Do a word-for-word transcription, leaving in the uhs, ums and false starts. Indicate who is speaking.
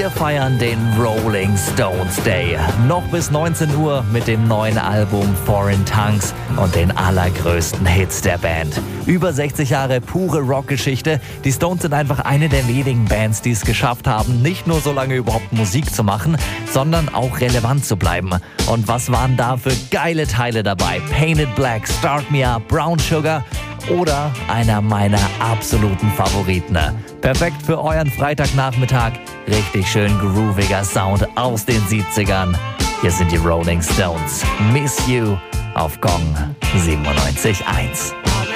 Speaker 1: Wir feiern den Rolling Stones Day. Noch bis neunzehn Uhr mit dem neuen Album Foreign Tongues und den allergrößten Hits der Band. Über sechzig Jahre pure Rockgeschichte. Die Stones sind einfach eine der wenigen Bands, die es geschafft haben, nicht nur so lange überhaupt Musik zu machen, sondern auch relevant zu bleiben. Und was waren da für geile Teile dabei? Painted Black, Start Me Up, Brown Sugar oder einer meiner absoluten Favoriten. Perfekt für euren Freitagnachmittag. Richtig schön grooviger Sound aus den siebzigern. Hier sind die Rolling Stones. Miss You auf Gong siebenundneunzig Komma eins.